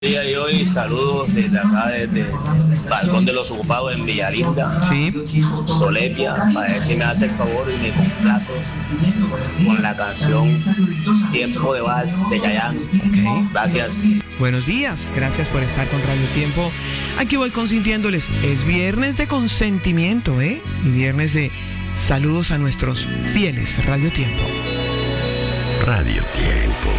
Día de hoy, saludos desde acá, desde Balcón de los Ocupados en Villalinda, Sí. Solepia, para ver si me hace el favor y me complace con la canción Tiempo de Vals de Chayanne. Ok. Gracias. Buenos días, gracias por estar con Radio Tiempo. Aquí voy consintiéndoles. Es viernes de consentimiento, ¿eh? Y viernes de saludos a nuestros fieles Radio Tiempo. Radio Tiempo.